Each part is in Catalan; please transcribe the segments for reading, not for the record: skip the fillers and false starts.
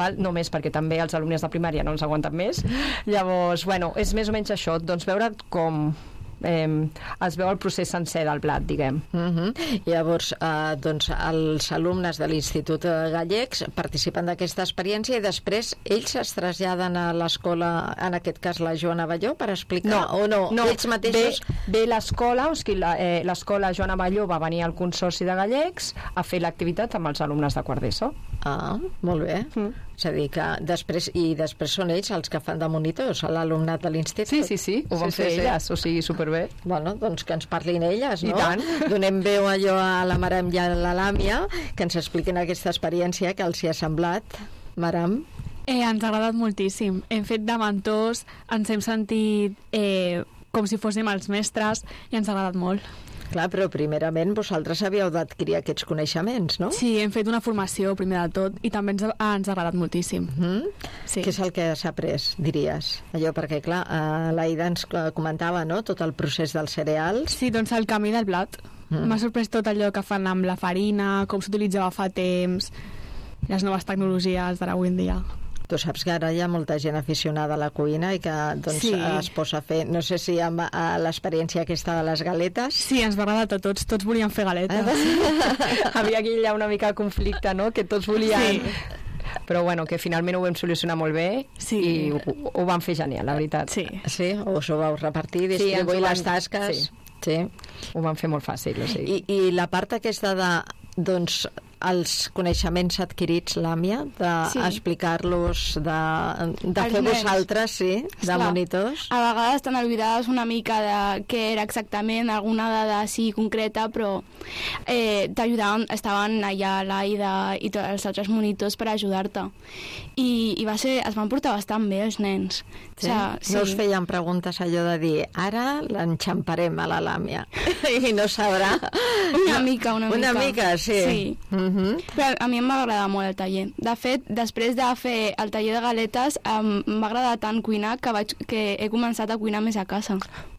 només perquè també els alumnes de primària no ens aguanten més. Llavors, bueno, és més o menys això, doncs veure com es veu el procés sencer del blat, diguem. Llavors, doncs els alumnes de l'Institut Gallecs participen d'aquesta experiència i després ells es traslladen a l'escola, en aquest cas la Joana Balló, per explicar, no, ells mateixos... Ve l'escola, o sigui, l'escola Joana Balló va venir al Consorci de Gallecs a fer l'activitat amb els alumnes de quart d'ESO. Ah, molt bé. És a dir, que després són ells els que fan de monitors a l'alumnat de l'institut. Sí, ho van fer elles, o sigui, superbé. Bueno, doncs que ens parlin elles, no? I tant. Donem veu allò a la Maram i a la Làmia, que ens expliquin aquesta experiència que els hi ha semblat. Maram? Ens ha agradat moltíssim. Hem fet de mentors, ens hem sentit com si fóssim els mestres i ens ha agradat molt. Clar, però primerament vosaltres havíeu d'adquirir aquests coneixements, no? Sí, hem fet una formació primer de tot i també ens ha agradat moltíssim. Sí. Què és el que s'ha après, diries? Allò perquè, clar, l'Aida ens comentava, no?, tot el procés dels cereals. Sí, doncs el camí del blat. M'ha sorprès tot allò que fan amb la farina, com s'utilitzava fa temps, les noves tecnologies d'ara avui en dia. Tu saps que ara hi ha molta gent aficionada a la cuina i que doncs, es posa a fer, no sé si amb l'experiència aquesta de les galetes. Sí, ens va agradar a tots volíem fer galetes. Havia aquí ja una mica de conflicte, no?, que tots volien... Sí. Però bueno, que finalment ho vam solucionar molt bé i ho vam fer genial, la veritat. Sí, us ho vau repartir, distribuir les tasques. Sí. Ho vam fer molt fàcil. O sigui. I la part aquesta de, doncs, els coneixements adquirits, Làmia, d'explicar-los, de fer vosaltres, de monitors. A vegades t'han oblidat una mica de què era exactament, alguna dada així concreta, però t'ajudaven, estaven allà l'Aida i tots els altres monitors per ajudar-te. I es van portar bastant bé els nens. Sí? No us feien preguntes allò de dir ara l'enxamparem a la Làmia i no sabrà? Una mica. Una mica, sí. Però a mi em va agradar molt el taller. De fet, després de fer el taller de galetes m'ha agradat tant cuinar que he començat a cuinar més a casa.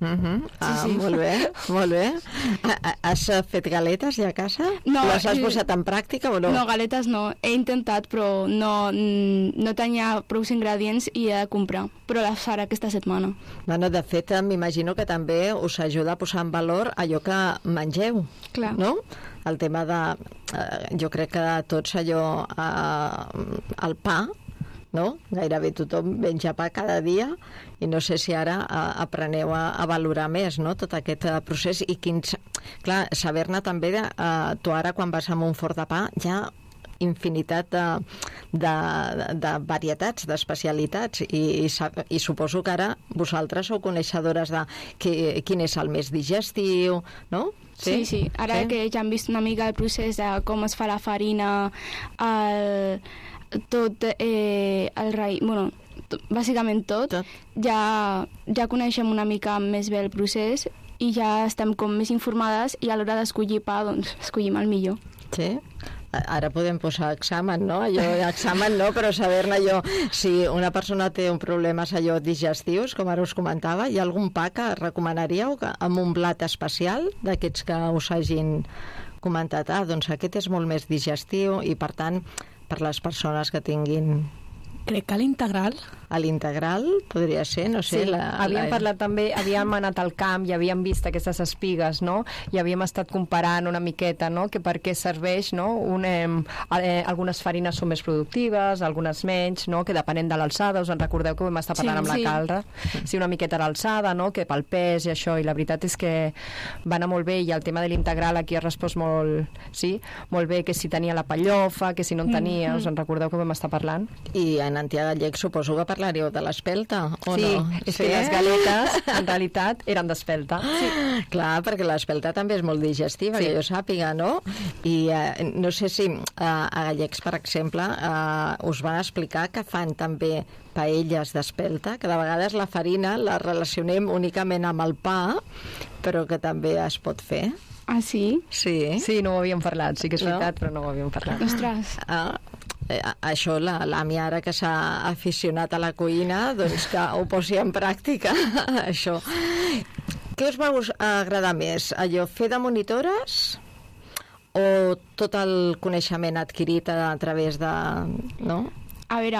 Molt bé. Has fet galetes ja a casa? No. Les has posat en pràctica o no? No, galetes no. He intentat, però no tenia prou ingredients i he de comprar. Però les faré aquesta setmana. Bueno, de fet, m'imagino que també us ajuda a posar en valor allò que mengeu. Clar. No? El tema de... jo crec que tots allò... el pa, no? Gairebé tothom menja pa cada dia i no sé si ara apreneu a valorar més, no?, tot aquest procés i quins... Clar, saber-ne també tu ara quan vas a un forn de pa ja infinitat de varietats, d'especialitats i suposo que ara vosaltres sou coneixedores de quin és el més digestiu, no? Sí. Ara que ja hem vist una mica el procés de com es fa la farina, bàsicament tot, ja coneixem una mica més bé el procés i ja estem com més informades i a l'hora d'escollir pa, doncs escollim el millor. Sí? Ara podem posar examen, no? Examen no, però saber-ne allò, si una persona té un problemes allò digestius, com ara us comentava, hi ha algun pa que recomanaríeu amb un blat especial d'aquests que us hagin comentat? Doncs aquest és molt més digestiu i per tant, per les persones que tinguin... Crec que l'integral. A l'integral podria ser, no sé... Sí, havíem parlat també, havíem anat al camp i havíem vist aquestes espigues, no? I havíem estat comparant una miqueta, no?, que per què serveix, no? Algunes farines són més productives, algunes menys, no?, que depenent de l'alçada, us en recordeu que ho vam estar parlant amb la Calra? Sí, una miqueta l'alçada, no?, que pel pes i això, i la veritat és que va anar molt bé, i el tema de l'integral aquí ha respost molt bé, que si tenia la pellofa, que si no en tenia, us en recordeu que ho vam estar parlant? I en Antia Gallec suposo que parlaríeu de l'espelta, o no? És que les galetes, en realitat, eren d'espelta. Sí. Clar, perquè l'espelta també és molt digestiva, que jo sàpiga, no? I no sé si a Gallecs, per exemple, us van explicar que fan també paelles d'espelta, que de vegades la farina la relacionem únicament amb el pa, però que també es pot fer. Ah, sí? Sí, no ho havíem parlat, sí que és veritat, però no ho havíem parlat. Ostres. Això, l'Àmia ara que s'ha aficionat a la cuina, doncs que ho posi en pràctica, això. Què us va agradar més? Allò, fer de monitores o tot el coneixement adquirit a través de... no? a veure,